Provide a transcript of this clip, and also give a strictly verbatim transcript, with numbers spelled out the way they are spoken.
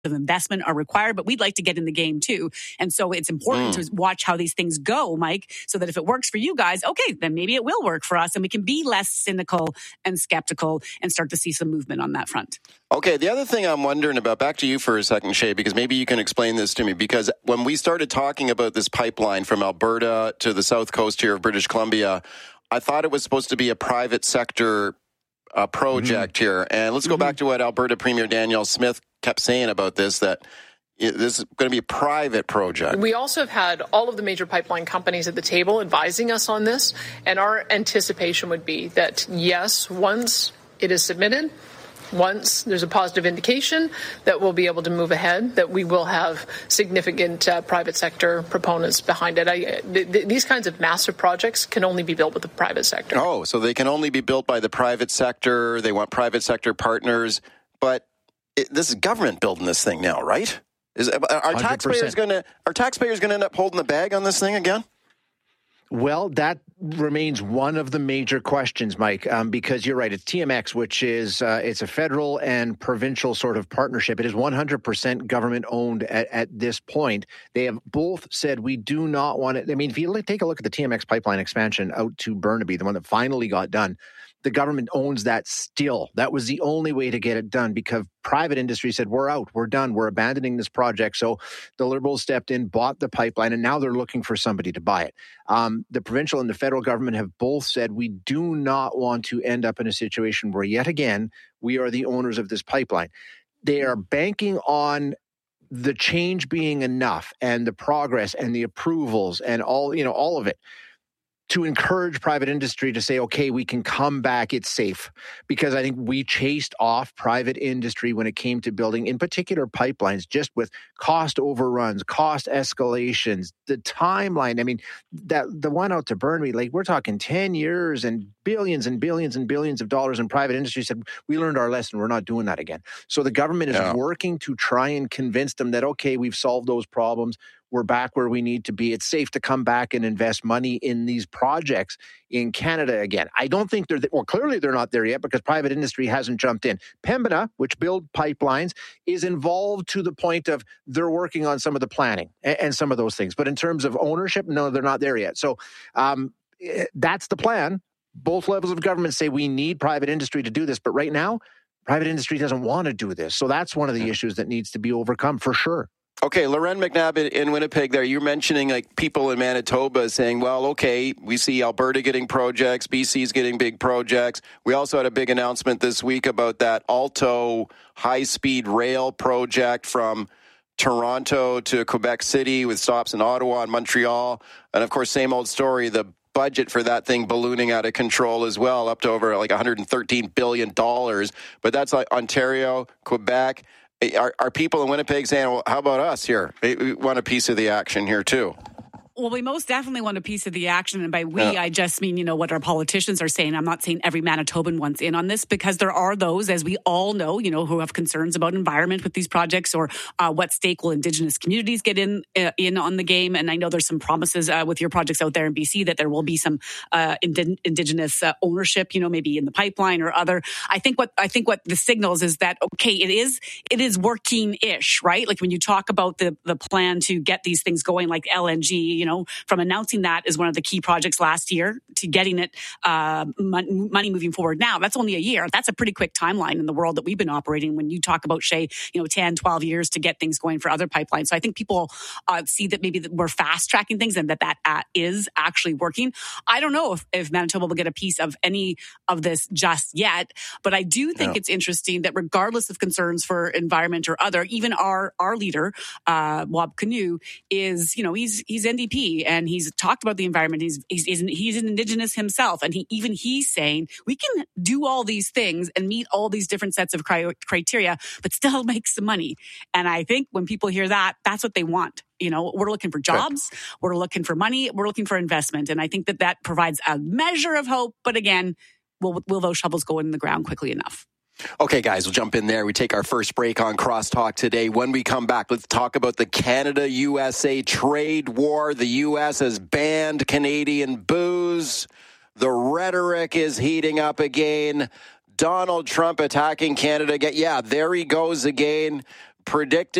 of investment are required, but we'd like to get in the game too. And so it's important mm. to watch how these things go, Mike, so that if it works for you guys, okay, then maybe it will work for us and we can be less cynical and skeptical and start to see some movement on that front. Okay, the other thing I'm wondering about, back to you for a second, Shay, because maybe you can explain this to me, because when we started talking about this pipeline from Alberta to the south coast here of British Columbia, I thought it was supposed to be a private sector uh, project mm-hmm. here. And let's go mm-hmm. back to what Alberta Premier Danielle Smith kept saying about this, that this is going to be a private project. We also have had all of the major pipeline companies at the table advising us on this, and our anticipation would be that, yes, once it is submitted, once there's a positive indication that we'll be able to move ahead, that we will have significant uh, private sector proponents behind it. I, th- th- these kinds of massive projects can only be built with the private sector. Oh, so they can only be built by the private sector. They want private sector partners, but It, this is government building this thing now, right? Is are one hundred percent. taxpayers going to are taxpayers going to end up holding the bag on this thing again? Well, that remains one of the major questions, Mike, um, because you're right. It's T M X, which is uh, it's a federal and provincial sort of partnership. It is one hundred percent government owned at, at this point. They have both said we do not want it. I mean, if you take a look at the T M X pipeline expansion out to Burnaby, the one that finally got done, the government owns that still. That was the only way to get it done, because private industry said, we're out, we're done, we're abandoning this project. So the Liberals stepped in, bought the pipeline, and now they're looking for somebody to buy it. Um, the provincial and the federal government have both said, we do not want to end up in a situation where, yet again, we are the owners of this pipeline. They are banking on the change being enough and the progress and the approvals and all, you know, all of it, to encourage private industry to say, okay, we can come back, it's safe. Because I think we chased off private industry when it came to building, in particular, pipelines, just with cost overruns, cost escalations, the timeline. I mean, that the one out to Burnaby, like we're talking ten years and billions and billions and billions of dollars, and private industry said, we learned our lesson, we're not doing that again. So the government is yeah. working to try and convince them that, okay, we've solved those problems. We're back where we need to be. It's safe to come back and invest money in these projects in Canada again. I don't think they're, th- well, clearly they're not there yet because private industry hasn't jumped in. Pembina, which build pipelines, is involved to the point of they're working on some of the planning and, and some of those things. But in terms of ownership, no, they're not there yet. So um, that's the plan. Both levels of government say we need private industry to do this. But right now, private industry doesn't want to do this. So that's one of the issues that needs to be overcome for sure. Okay, Loren McNabb in, in Winnipeg there, you're mentioning like people in Manitoba saying, well, okay, we see Alberta getting projects, B C's getting big projects. We also had a big announcement this week about that Alto high-speed rail project from Toronto to Quebec City with stops in Ottawa and Montreal. And of course, same old story, the budget for that thing ballooning out of control as well, up to over like one hundred thirteen billion dollars. But that's like Ontario, Quebec. Are, are people in Winnipeg saying, well, how about us here? We want a piece of the action here, too. Well, we most definitely want a piece of the action. And by we, Yeah. I just mean, you know, what our politicians are saying. I'm not saying every Manitoban wants in on this, because there are those, as we all know, you know, who have concerns about environment with these projects, or uh, what stake will Indigenous communities get in uh, in on the game. And I know there's some promises uh, with your projects out there in B C that there will be some uh, ind- Indigenous uh, ownership, you know, maybe in the pipeline or other. I think what I think what the signals is that, okay, it is it is working-ish, right? Like when you talk about the the plan to get these things going, like L N G, you know, from announcing that as one of the key projects last year to getting it uh, money moving forward now. That's only a year. That's a pretty quick timeline in the world that we've been operating. When you talk about, Shay, you know, ten, twelve years to get things going for other pipelines. So I think people uh, see that maybe we're fast tracking things and that that uh, is actually working. I don't know if, if Manitoba will get a piece of any of this just yet, but I do think Yeah. it's interesting that regardless of concerns for environment or other, even our our leader, uh, Wab Kinew, is, you know, he's he's N D P. And he's talked about the environment. He's, he's he's he's an Indigenous himself, and he even he's saying we can do all these things and meet all these different sets of cri- criteria, but still make some money. And I think when people hear that, that's what they want. You know, we're looking for jobs, right. We're looking for money, we're looking for investment, and I think that that provides a measure of hope. But again, will will those shovels go in the ground quickly enough? Okay, guys, we'll jump in there. We take our first break on Crosstalk today. When we come back, let's talk about the Canada-U S A trade war. The U S has banned Canadian booze. The rhetoric is heating up again. Donald Trump attacking Canada again. Yeah, there he goes again, predicting